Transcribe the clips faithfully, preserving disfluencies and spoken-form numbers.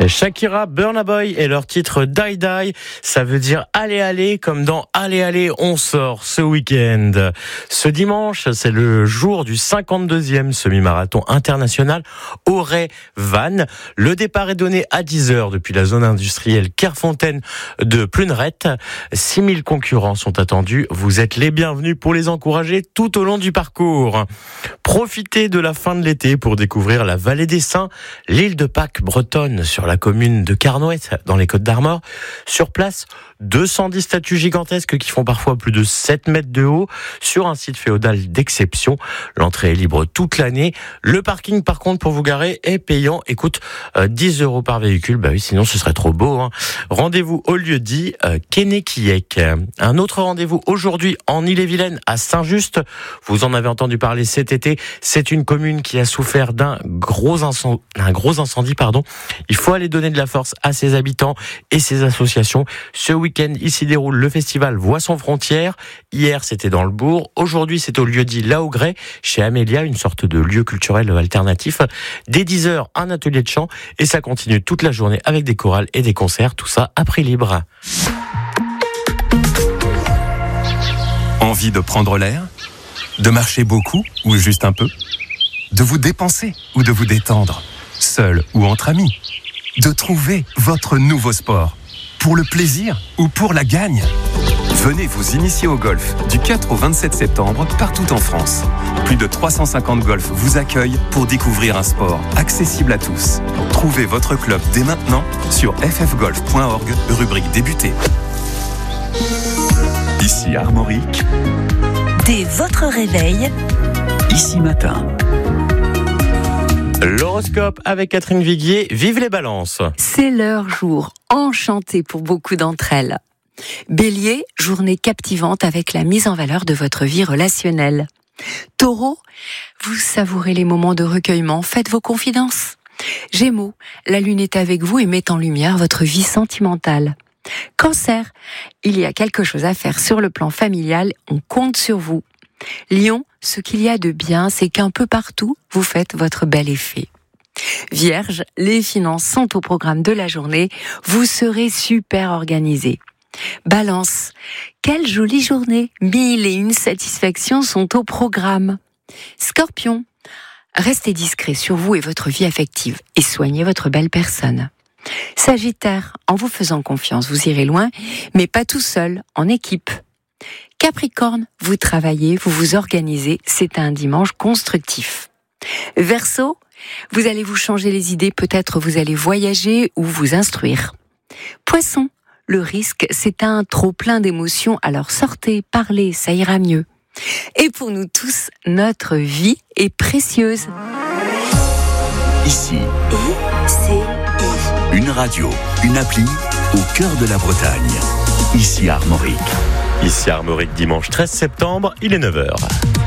Shakira, Burna Boy et leur titre Die Die, ça veut dire allez allez, comme dans allez allez on sort ce week-end. Ce dimanche, c'est le jour du cinquante-deuxième semi-marathon international Auray-Vannes. Le départ est donné à dix heures depuis la zone industrielle Kerfontaine de Pluneret. six mille concurrents sont attendus. Vous êtes les bienvenus pour les encourager tout au long du parcours. Profitez de la fin de l'été pour découvrir la vallée des Saints, l'île de Pâques bretonne sur la commune de Carnouët dans les Côtes-d'Armor. Sur place, deux cent dix statues gigantesques qui font parfois plus de sept mètres de haut sur un site féodal d'exception. L'entrée est libre toute l'année. Le parking, par contre, pour vous garer est payant et coûte euh, dix euros par véhicule. Bah oui, sinon ce serait trop beau, hein. Rendez-vous au lieu dit euh, Kénéquiec. Un autre rendez-vous aujourd'hui en Ille-et-Vilaine à Saint-Just. Vous en avez entendu parler cet été. C'est une commune qui a souffert d'un gros incendie, un gros incendie, pardon. Il faut aller donner de la force à ses habitants et ses associations. Ce week-end, il s'y déroule le festival Voix sans frontières. Hier, c'était dans le bourg. Aujourd'hui, c'est au lieu-dit La Augrée, chez Amélia, une sorte de lieu culturel alternatif. Dès dix heures, un atelier de chant et ça continue toute la journée avec des chorales et des concerts. Tout ça à prix libre. Envie de prendre l'air ? De marcher beaucoup ou juste un peu ? De vous dépenser ou de vous détendre ? Seul ou entre amis ? De trouver votre nouveau sport ? Pour le plaisir ou pour la gagne ? Venez vous initier au golf du quatre au vingt-sept septembre partout en France. Plus de trois cent cinquante golfs vous accueillent pour découvrir un sport accessible à tous. Trouvez votre club dès maintenant sur f f golf point org, rubrique débuter. Ici Armorique. Dès votre réveil, Ici Matin. L'horoscope avec Catherine Viguier. Vive les balances. C'est leur jour, enchanté pour beaucoup d'entre elles. Bélier, journée captivante avec la mise en valeur de votre vie relationnelle. Taureau, vous savourez les moments de recueillement, faites vos confidences. Gémeaux, la lune est avec vous et met en lumière votre vie sentimentale. Cancer, il y a quelque chose à faire sur le plan familial, on compte sur vous. Lion, ce qu'il y a de bien, c'est qu'un peu partout, vous faites votre bel effet. Vierge, les finances sont au programme de la journée, vous serez super organisé. Balance, quelle jolie journée, mille et une satisfactions sont au programme. Scorpion, restez discret sur vous et votre vie affective et soignez votre belle personne. Sagittaire, en vous faisant confiance, vous irez loin, mais pas tout seul, en équipe. Capricorne, vous travaillez, vous vous organisez, c'est un dimanche constructif. Verseau, vous allez vous changer les idées, peut-être vous allez voyager ou vous instruire. Poisson, le risque, c'est un trop plein d'émotions, alors sortez, parlez, ça ira mieux. Et pour nous tous, notre vie est précieuse. Ici, et c'est une radio, une appli au cœur de la Bretagne. Ici Armorique. Ici Armorique, dimanche treize septembre, il est neuf heures.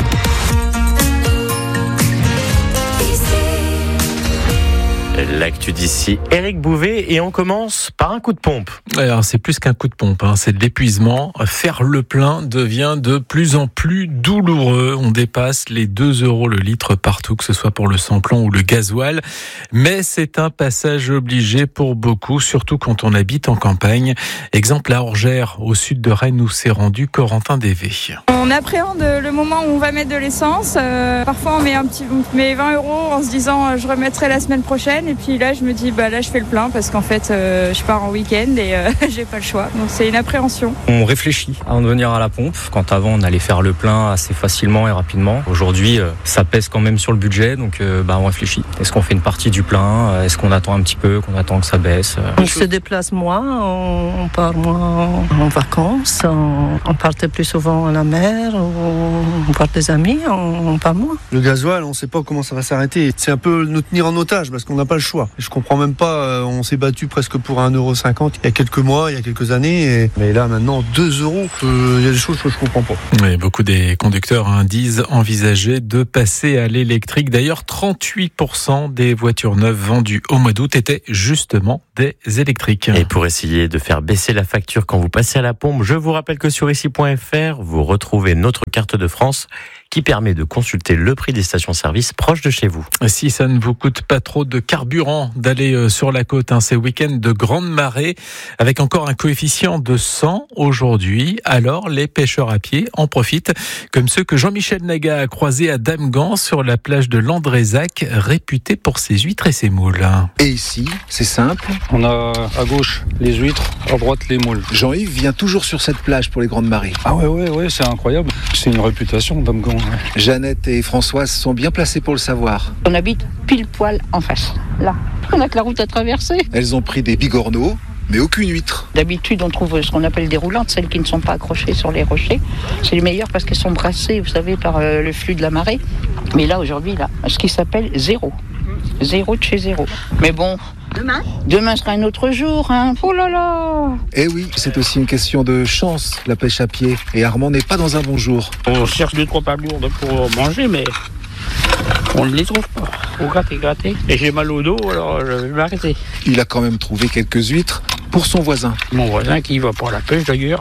L'actu d'ici, Éric Bouvet, et on commence par un coup de pompe. Alors c'est plus qu'un coup de pompe, hein, c'est de l'épuisement. Faire le plein devient de plus en plus douloureux. On dépasse les deux euros le litre partout, que ce soit pour le samplon ou le gasoil. Mais c'est un passage obligé pour beaucoup, surtout quand on habite en campagne. Exemple à Orgères, au sud de Rennes, où s'est rendu Corentin Dévé. On appréhende le moment où on va mettre de l'essence. Euh, parfois on met, un petit, on met vingt euros en se disant euh, je remettrai la semaine prochaine. Et puis là, je me dis, bah là, je fais le plein parce qu'en fait, euh, je pars en week-end et euh, j'ai pas le choix. Donc c'est une appréhension. On réfléchit avant de venir à la pompe. Quand avant, on allait faire le plein assez facilement et rapidement. Aujourd'hui, euh, ça pèse quand même sur le budget, donc euh, bah on réfléchit. Est-ce qu'on fait une partie du plein ? Est-ce qu'on attend un petit peu, qu'on attend que ça baisse ? On se déplace moins, on, on part moins en vacances, on, on partait plus souvent à la mer, on, on part des amis, on, on part moins. Le gasoil, on sait pas comment ça va s'arrêter. C'est un peu nous tenir en otage parce qu'on n'a pas le choix. Je comprends même pas, euh, on s'est battu presque pour un euro cinquante il y a quelques mois, il y a quelques années, et... mais là maintenant deux euros, il y a des choses que je comprends pas. Oui, beaucoup des conducteurs hein, disent envisager de passer à l'électrique. D'ailleurs, trente-huit pour cent des voitures neuves vendues au mois d'août étaient justement des électriques. Et pour essayer de faire baisser la facture quand vous passez à la pompe, je vous rappelle que sur ici point f r, vous retrouvez notre carte de France qui permet de consulter le prix des stations-service proches de chez vous. Si ça ne vous coûte pas trop de carburant d'aller sur la côte, hein, ces week-ends de grande marée, avec encore un coefficient de cent aujourd'hui, alors les pêcheurs à pied en profitent, comme ceux que Jean-Michel Naga a croisés à Damgan sur la plage de Landrézac, réputée pour ses huîtres et ses moules. Et ici, c'est simple. On a à gauche les huîtres, à droite les moules. Jean-Yves vient toujours sur cette plage pour les grandes marées. Ah ouais, ouais, ouais, c'est incroyable. C'est une réputation, Damgan. Ouais. Jeannette et Françoise sont bien placées pour le savoir. On habite pile poil en face, là. On a que la route à traverser. Elles ont pris des bigorneaux, mais aucune huître. D'habitude, on trouve ce qu'on appelle des roulantes, celles qui ne sont pas accrochées sur les rochers. C'est les meilleures parce qu'elles sont brassées, vous savez, par euh, le flux de la marée. Mais là, aujourd'hui, là, ce qui s'appelle zéro. Zéro de chez zéro. Mais bon, demain Demain sera un autre jour, hein. Oh là là. Eh oui, c'est aussi une question de chance, la pêche à pied. Et Armand n'est pas dans un bon jour. On cherche deux, trois palourdes pour manger, mais on ne les trouve pas. Faut gratter, gratter. Et j'ai mal au dos, alors je vais m'arrêter. Il a quand même trouvé quelques huîtres pour son voisin. Mon voisin qui va pour la pêche d'ailleurs.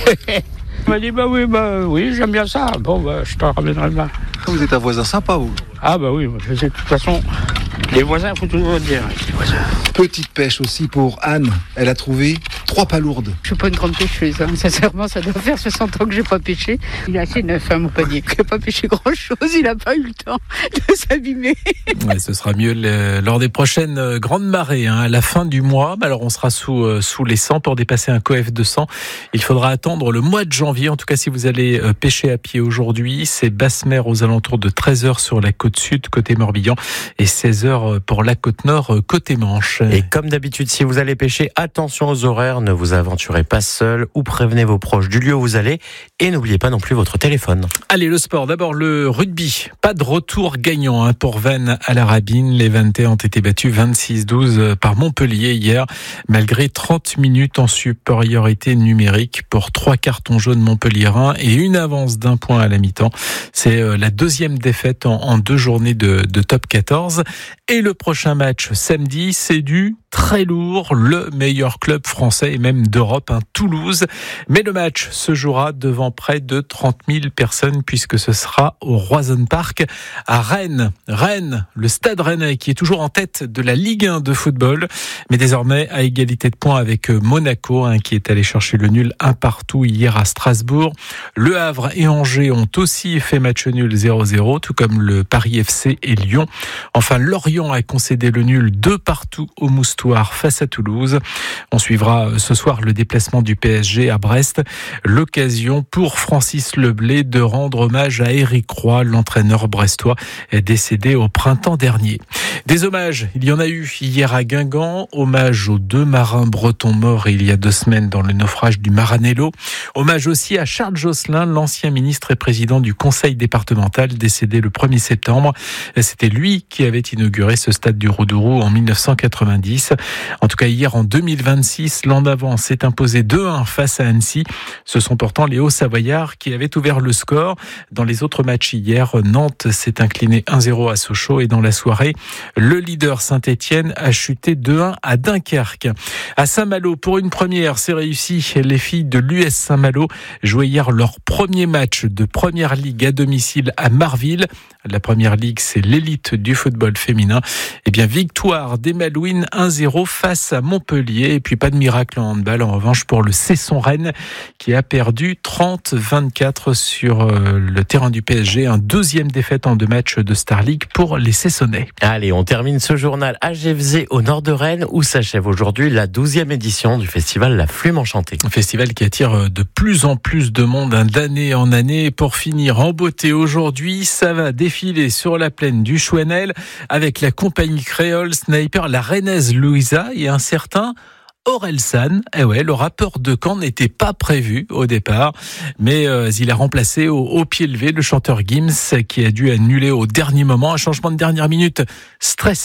Il m'a dit, bah oui, bah oui, j'aime bien ça. Bon, bah je t'en ramènerai demain. Vous êtes un voisin sympa, vous? Ah bah oui, je sais, de toute façon, les voisins, il faut toujours dire. Les voisins. Petite pêche aussi pour Anne. Elle a trouvé trois palourdes. Je suis pas une grande pêcheuse, hein. Sincèrement, ça doit faire soixante ans que j'ai pas pêché. Il est assez neuf, hein, mon panier. Il n'a pas pêché grand chose, il n'a pas eu le temps de s'abîmer. Ouais, ce sera mieux le, lors des prochaines grandes marées, hein, à la fin du mois. Alors on sera sous, euh, sous les cent pour dépasser un coef de cent. Il faudra attendre le mois de janvier. En tout cas, si vous allez euh, pêcher à pied aujourd'hui, c'est basse mer aux alentours de treize heures sur la côte sud, côté Morbihan, et seize heures pour la côte nord, côté Manche. Et comme d'habitude, si vous allez pêcher, attention aux horaires, ne vous aventurez pas seul ou prévenez vos proches du lieu où vous allez et n'oubliez pas non plus votre téléphone. Allez, le sport. D'abord, le rugby. Pas de retour gagnant hein, pour Vannes à la Rabine. Les Vannetais ont été battus vingt-six douze par Montpellier hier, malgré trente minutes en supériorité numérique pour trois cartons jaunes montpelliérains et une avance d'un point à la mi-temps. C'est la deuxième défaite en, en deux journées de, de top quatorze. Et le prochain match samedi, c'est du très lourd, le meilleur club français et même d'Europe, hein, Toulouse. Mais le match se jouera devant près de trente mille personnes puisque ce sera au Roison Park à Rennes. Rennes, le stade rennais qui est toujours en tête de la Ligue un de football, mais désormais à égalité de points avec Monaco, hein, qui est allé chercher le nul un partout hier à Strasbourg. Le Havre et Angers ont aussi fait match nul zéro zéro, tout comme le Paris F C et Lyon. Enfin, Lorient a concédé le nul deux partout au Moustoir face à Toulouse. On suivra ce soir le déplacement du P S G à Brest. L'occasion pour Francis Leblé de rendre hommage à Éric Roy, l'entraîneur brestois décédé au printemps dernier. Des hommages, il y en a eu hier à Guingamp. Hommage aux deux marins bretons morts il y a deux semaines dans le naufrage du Maranello. Hommage aussi à Charles Josselin, l'ancien ministre et président du conseil départemental, décédé le premier septembre. C'était lui qui avait inauguré ce stade du Roudourou en mille neuf cent quatre-vingt-dix. En tout cas, hier, en deux mille vingt-six, l'Andavant s'est imposé deux un face à Annecy. Ce sont pourtant les Hauts-Savoyards qui avaient ouvert le score. Dans les autres matchs hier, Nantes s'est incliné un zéro à Sochaux et dans la soirée, le leader Saint-Étienne a chuté deux un à Dunkerque. À Saint-Malo, pour une première, c'est réussi. Les filles de l'U S Saint-Malo jouaient hier leur premier match de Première Ligue à domicile à Marville. La Première Ligue, c'est l'élite du football féminin. Eh bien, victoire des Malouines un zéro face à Montpellier. Et puis pas de miracle en handball, en revanche, pour le Cesson-Rennes qui a perdu trente à vingt-quatre sur le terrain du P S G. Un deuxième défaite en deux matchs de Star League pour les Cessonnais. Allez, on termine ce journal à Gévesey, au nord de Rennes, où s'achève aujourd'hui la douzième édition du festival La Flume Enchantée. Un festival qui attire de plus en plus de monde d'année en année. Pour finir en beauté aujourd'hui, ça va défiler sur la plaine du Chouanel avec la compagnie créole Sniper, la rennaise Louisa et un certain Orelsan. Eh ouais, le rappeur de Caen n'était pas prévu au départ, mais euh, il a remplacé au, au pied levé le chanteur Gims qui a dû annuler au dernier moment un changement de dernière minute stressant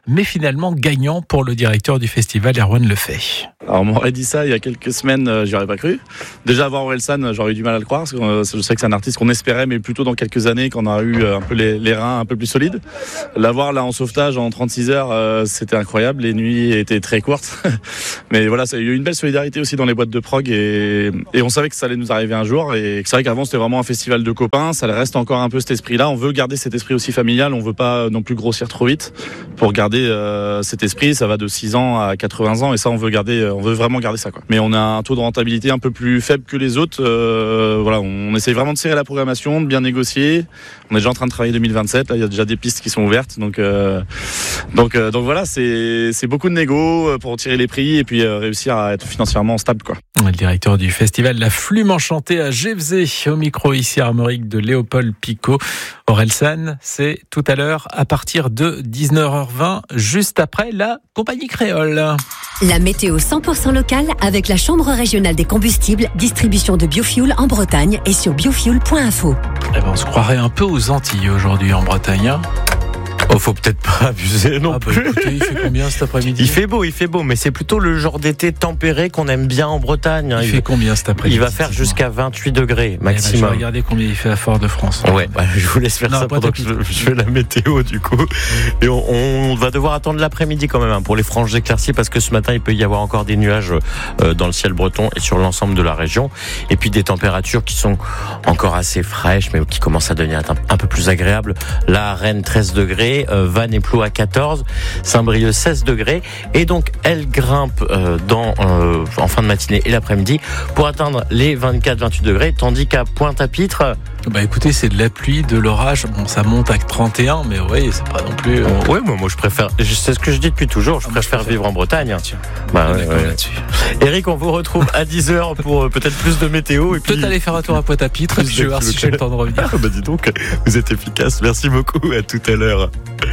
mais finalement gagnant pour le directeur du festival, Erwan Lefay. Alors, on m'aurait dit ça il y a quelques semaines, euh, j'y aurais pas cru. Déjà, voir Orelsan, j'aurais eu du mal à le croire, parce que euh, je sais que c'est un artiste qu'on espérait, mais plutôt dans quelques années, qu'on a eu euh, un peu les, les reins un peu plus solides. L'avoir là en sauvetage en trente-six heures, euh, c'était incroyable. Les nuits étaient très courtes. Mais voilà, il y a eu une belle solidarité aussi dans les boîtes de prog, et, et on savait que ça allait nous arriver un jour. Et c'est vrai qu'avant, c'était vraiment un festival de copains. Ça reste encore un peu cet esprit-là. On veut garder cet esprit aussi familial. On veut pas non plus grossir trop vite pour garder euh, cet esprit. Ça va de six ans à quatre-vingts ans, et ça, on veut garder, on veut vraiment garder ça, quoi. Mais on a un taux de rentabilité un peu plus faible que les autres. Euh, voilà, on essaye vraiment de serrer la programmation, de bien négocier. On est déjà en train de travailler deux mille vingt-sept. Là, il y a déjà des pistes qui sont ouvertes. Donc, euh, donc, euh, donc voilà, c'est, c'est beaucoup de négo pour tirer les prix et puis euh, réussir à être financièrement stable, quoi. Le directeur du festival La Flume Enchantée à Gévzé, au micro ici Armorique de Léopold Picot. Orelsan, c'est tout à l'heure à partir de dix-neuf heures vingt, juste après la compagnie créole. La météo cent pour cent locale avec la Chambre régionale des combustibles, distribution de biofuel en Bretagne et sur biofuel point info. Eh ben, on se croirait un peu aux Antilles aujourd'hui en Bretagne. Hein. Oh, faut peut-être pas abuser non ah bah, plus. Écoutez, il fait combien cet après-midi ? Il fait beau, il fait beau, mais c'est plutôt le genre d'été tempéré qu'on aime bien en Bretagne. Il, il fait combien cet après-midi ? Il va faire jusqu'à vingt-huit degrés maximum. Eh ben, je vais regarder combien il fait à Fort-de-France. Ouais, bah, je vous laisse faire non, ça pendant que je, je fais la météo du coup. Et on, on va devoir attendre l'après-midi quand même hein, pour les franges éclaircies, parce que ce matin il peut y avoir encore des nuages euh, dans le ciel breton et sur l'ensemble de la région. Et puis des températures qui sont encore assez fraîches, mais qui commencent à devenir un, un peu plus agréables. Là, à Rennes, treize degrés, euh, Vannes et Ploux à quatorze, Saint-Brieuc seize degrés, et donc elle grimpe euh, dans, euh, en fin de matinée et l'après-midi pour atteindre les vingt-quatre vingt-huit degrés, tandis qu'à Pointe-à-Pitre, bah écoutez, c'est de la pluie, de l'orage. Bon, ça monte à trente et un, mais oui, c'est pas non plus. Euh... Ouais, moi, moi je préfère. C'est ce que je dis depuis toujours. Je ah, préfère, préfère vivre en Bretagne. Bah, ouais, ouais. Là-dessus. Eric, on vous retrouve à dix heures pour euh, peut-être plus de météo. Et peut-être puis... aller faire un tour à Pointe-à-Pitre. Je vais voir si j'ai le temps de revenir. Ah, bah dis donc, vous êtes efficace. Merci beaucoup. À tout à l'heure.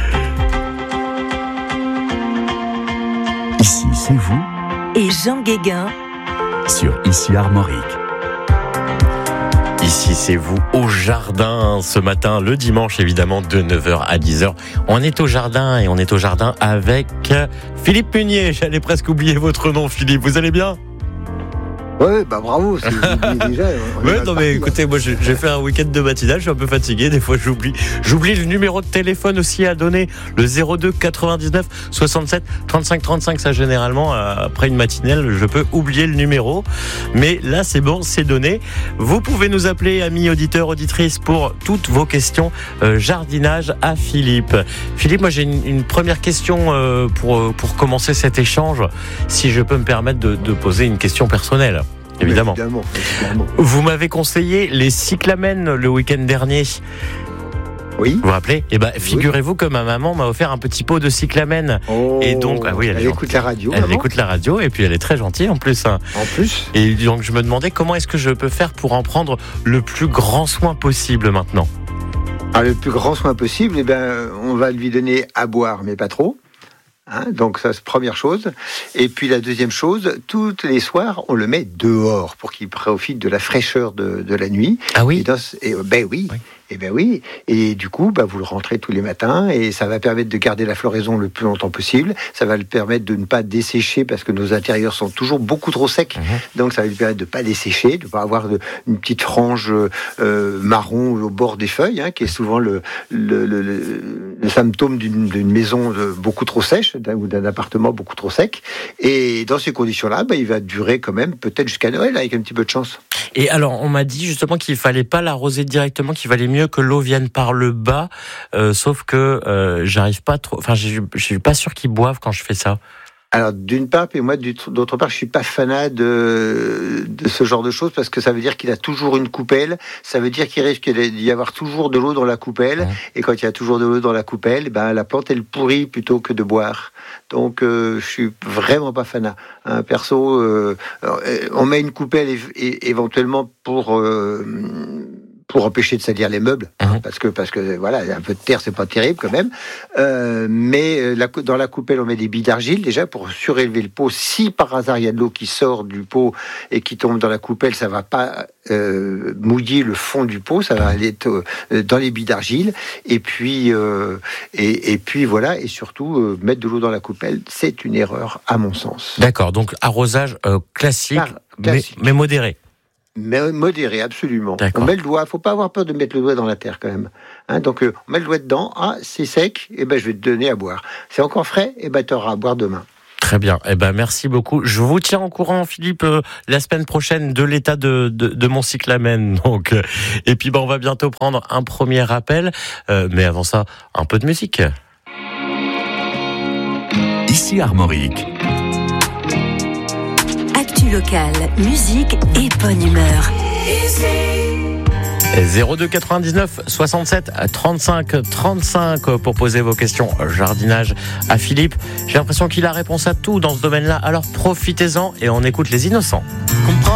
Ici, c'est vous. Et Jean Guéguin. Sur Ici Armorique. Ici, c'est vous au jardin ce matin, le dimanche évidemment, de neuf heures à dix heures. On est au jardin et on est au jardin avec Philippe Munier. J'allais presque oublier votre nom, Philippe. Vous allez bien ? Ouais, bah bravo, c'est déjà. Ouais, non mais écoutez, moi j'ai, j'ai fait un week-end de matinale, je suis un peu fatigué, des fois j'oublie. J'oublie le numéro de téléphone aussi à donner, le zéro deux quatre-vingt-dix-neuf soixante-sept trente-cinq trente-cinq. Ça généralement, après une matinale, je peux oublier le numéro. Mais là c'est bon, c'est donné. Vous pouvez nous appeler, amis auditeurs, auditrices, pour toutes vos questions euh, jardinage à Philippe. Philippe, moi j'ai une, une première question euh, pour, pour commencer cet échange, si je peux me permettre de, de poser une question personnelle. Évidemment. Évidemment, évidemment. Vous m'avez conseillé les cyclamènes le week-end dernier. Oui. Vous vous rappelez ? Eh ben, figurez-vous que ma maman m'a offert un petit pot de cyclamènes. Oh, et donc, ah oui, elle, elle écoute la radio. Elle maman. écoute la radio et puis elle est très gentille en plus. Hein. En plus. Et donc je me demandais comment est-ce que je peux faire pour en prendre le plus grand soin possible maintenant. Alors, le plus grand soin possible, eh ben, on va lui donner à boire, mais pas trop. Hein, donc ça, c'est première chose. Et puis la deuxième chose, tous les soirs, on le met dehors pour qu'il profite de la fraîcheur de, de la nuit. Ah oui. Et dans, et, ben oui. oui. Et ben oui. Et du coup, bah, vous le rentrez tous les matins et ça va permettre de garder la floraison le plus longtemps possible. Ça va le permettre de ne pas dessécher parce que nos intérieurs sont toujours beaucoup trop secs. Mmh. Donc ça va lui permettre de ne pas dessécher, de ne pas avoir de, une petite frange euh, marron au bord des feuilles, hein, qui est souvent le, le, le, le, le symptôme d'une, d'une maison de, beaucoup trop sèche d'un, ou d'un appartement beaucoup trop sec. Et dans ces conditions-là, bah, il va durer quand même peut-être jusqu'à Noël avec un petit peu de chance. Et alors, on m'a dit justement qu'il fallait pas l'arroser directement, qu'il valait mieux que l'eau vienne par le bas, euh, sauf que euh, j'arrive pas trop. Enfin, je suis pas sûr qu'ils boivent quand je fais ça. Alors, d'une part, et moi, d'autre part, je suis pas fanat de, de ce genre de choses parce que ça veut dire qu'il a toujours une coupelle. Ça veut dire qu'il risque d'y avoir toujours de l'eau dans la coupelle. Mmh. Et quand il y a toujours de l'eau dans la coupelle, ben, la plante, elle pourrit plutôt que de boire. Donc, euh, je suis vraiment pas fanat. Hein, perso, euh, on met une coupelle é- é- éventuellement pour... Euh, pour empêcher de salir les meubles, hein, parce que parce que voilà, un peu de terre c'est pas terrible quand même. Euh, mais la, dans la coupelle on met des billes d'argile déjà pour surélever le pot. Si par hasard il y a de l'eau qui sort du pot et qui tombe dans la coupelle, ça va pas euh, mouiller le fond du pot, ça va aller euh, dans les billes d'argile. Et puis euh, et, et puis voilà, et surtout euh, mettre de l'eau dans la coupelle, c'est une erreur à mon sens. D'accord, donc arrosage euh, classique, Par, classique. Mais, mais modéré. Mais modéré, absolument. D'accord. On met le doigt, faut pas avoir peur de mettre le doigt dans la terre quand même. Hein, donc euh, on met le doigt dedans, ah c'est sec, et ben je vais te donner à boire. C'est encore frais, et ben tu auras à boire demain. Très bien, eh ben merci beaucoup. Je vous tiens au courant, Philippe, euh, la semaine prochaine de l'état de, de, de mon cyclamen. Donc, euh, et puis ben on va bientôt prendre un premier appel, euh, mais avant ça, un peu de musique. Ici Armorique. Actu locale, musique et bonne humeur. zéro deux quatre-vingt-dix-neuf soixante-sept trente-cinq trente-cinq pour poser vos questions jardinage à Philippe. J'ai l'impression qu'il a réponse à tout dans ce domaine-là, alors profitez-en et on écoute les innocents.